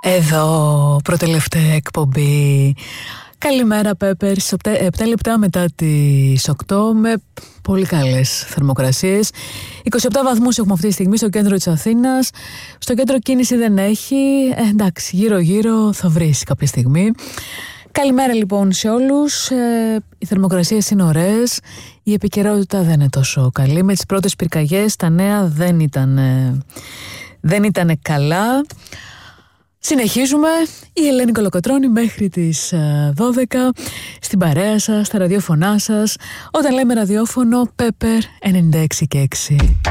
Εδώ, προτελευταία εκπομπή. Καλημέρα, Πέπερς. 7 λεπτά μετά τις 8 με πολύ καλές θερμοκρασίες. 27 βαθμούς έχουμε αυτή τη στιγμή στο κέντρο της Αθήνας. Στο κέντρο κίνηση δεν έχει. Εντάξει, γύρω-γύρω θα βρεις κάποια στιγμή. Καλημέρα λοιπόν σε όλους. Οι θερμοκρασίες είναι ωραίες. Η επικαιρότητα δεν είναι τόσο καλή. Με τις πρώτες πυρκαγιές τα νέα δεν ήταν καλά. Συνεχίζουμε. Η Ελένη Κολοκοτρώνη μέχρι τις 12 στην παρέα σας, στα ραδιόφωνά σας. Όταν λέμε ραδιόφωνο, Pepper 96 και 6.